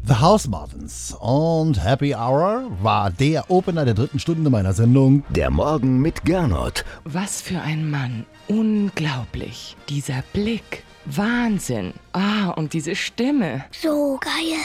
The House Martins und Happy Hour war der Opener der 3. Stunde meiner Sendung. Der Morgen mit Gernot. Was für ein Mann. Unglaublich. Dieser Blick. Wahnsinn. Und diese Stimme. So geil.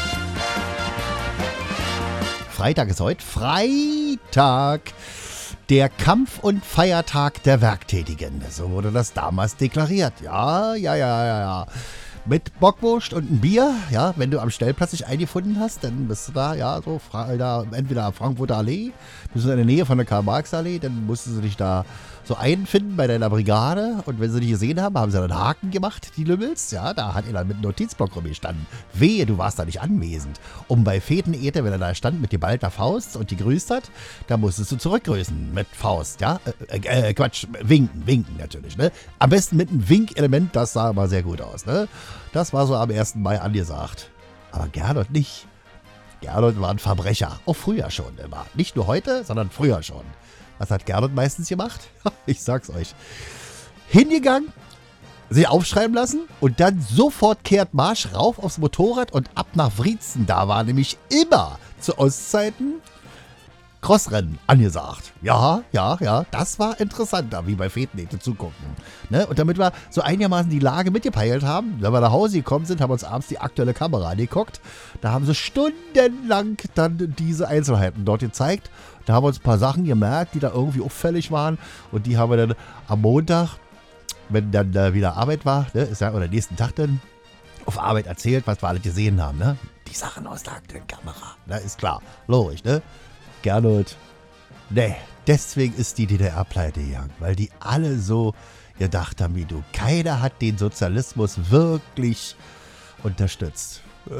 Freitag ist heute. Freitag. Der Kampf- und Feiertag der Werktätigen. So wurde das damals deklariert. Ja. Mit Bockwurst und ein Bier, ja, wenn du am Stellplatz dich eingefunden hast, dann bist du da, ja, so, da, entweder Frankfurter Allee, bist du in der Nähe von der Karl-Marx-Allee, dann musstest du dich da so einfinden bei deiner Brigade und wenn sie dich gesehen haben, haben sie dann Haken gemacht, die Lümmels, ja, da hat er dann mit einem Notizblock rumgestanden. Wehe, du warst da nicht anwesend. Und bei Fetenete, wenn er da stand mit geballter Faust und die grüßt hat, da musstest du zurückgrüßen mit Faust, ja, winken natürlich, ne. Am besten mit einem Winkelement, das sah aber sehr gut aus, ne. Das war so am 1. Mai angesagt. Aber Gernot nicht. Gernot war ein Verbrecher. Auch früher schon immer. Nicht nur heute, sondern früher schon. Was hat Gernot meistens gemacht? Ich sag's euch. Hingegangen, sich aufschreiben lassen und dann sofort kehrt Marsch rauf aufs Motorrad und ab nach Wriezen. Da war nämlich immer zu Ostzeiten Crossrennen angesagt. Ja, das war interessanter, wie bei Fetenete zugucken. Ne? Und damit wir so einigermaßen die Lage mitgepeilt haben, wenn wir nach Hause gekommen sind, haben wir uns abends die aktuelle Kamera angeguckt. Da haben sie stundenlang dann diese Einzelheiten dort gezeigt. Da haben wir uns ein paar Sachen gemerkt, die da irgendwie auffällig waren. Und die haben wir dann am Montag, wenn dann wieder Arbeit war, ne, ist ja, oder nächsten Tag dann, auf Arbeit erzählt, was wir alle gesehen haben. Ne? Die Sachen aus der aktuellen Kamera. Ne, ist klar. Logisch, ne? Gernot, ne, deswegen ist die DDR pleite gegangen, weil die alle so gedacht haben wie du. Keiner hat den Sozialismus wirklich unterstützt.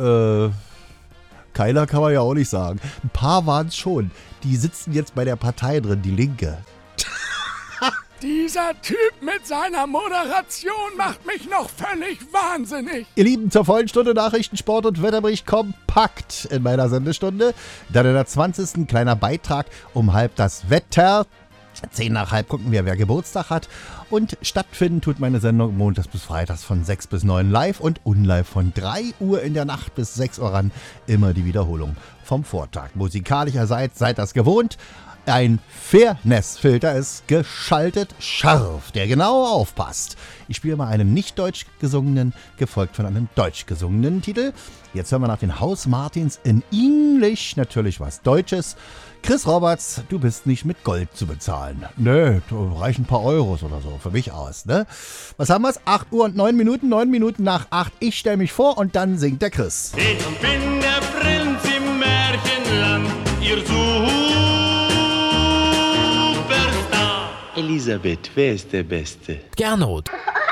Keiner kann man ja auch nicht sagen. Ein paar waren es schon. Die sitzen jetzt bei der Partei drin, die Linke. Dieser Typ mit seiner Moderation macht mich noch völlig wahnsinnig. Ihr Lieben, zur vollen Stunde Nachrichten, Sport und Wetterbericht kompakt in meiner Sendestunde. Dann in der 20. ein kleiner Beitrag um halb das Wetter. 10 nach halb gucken wir, wer Geburtstag hat. Und stattfinden tut meine Sendung montags bis freitags von 6 bis 9 live und unlive von 3 Uhr in der Nacht bis 6 Uhr ran. Immer die Wiederholung vom Vortag. Musikalischerseits seid das gewohnt. Ein Fairness-Filter ist geschaltet scharf, der genau aufpasst. Ich spiele mal einen nicht deutsch gesungenen, gefolgt von einem deutsch gesungenen Titel. Jetzt hören wir nach den House Martins in Englisch natürlich was Deutsches. Chris Roberts, du bist nicht mit Gold zu bezahlen. Nö, reichen ein paar Euros oder so für mich aus, ne? Was haben wir's? 8 Uhr und 9 Minuten, 9 Minuten nach 8. Ich stelle mich vor und dann singt der Chris. Ich bin der Prinz im Märchenland, ihr Superstar. Elisabeth, wer ist der Beste? Gernot.